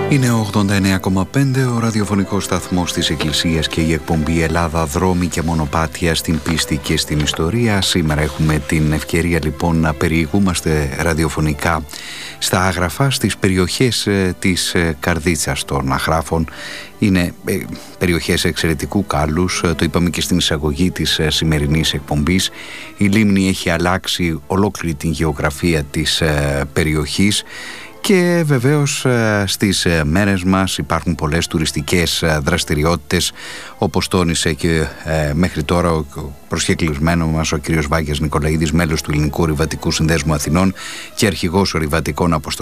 Είναι 89,5 ο ραδιοφωνικός σταθμός της Εκκλησίας και η εκπομπή Ελλάδα, δρόμοι και μονοπάτια στην πίστη και στην ιστορία. Σήμερα έχουμε την ευκαιρία λοιπόν να περιηγούμαστε ραδιοφωνικά στα Άγραφα, στις περιοχές της Καρδίτσας των Αγράφων. Είναι περιοχές εξαιρετικού κάλους, το είπαμε και στην εισαγωγή της σημερινής εκπομπής. Η λίμνη έχει αλλάξει ολόκληρη την γεωγραφία της περιοχής. Και βεβαίως στις μέρες μας υπάρχουν πολλές τουριστικές δραστηριότητες, όπως τόνισε και μέχρι τώρα ο προσκεκλισμένος μας ο κ. Βάγγας Νικολαίδης, μέλος του Ελληνικού Ορειβατικού Συνδέσμου Αθηνών και αρχηγός ορειβατικών αποστολών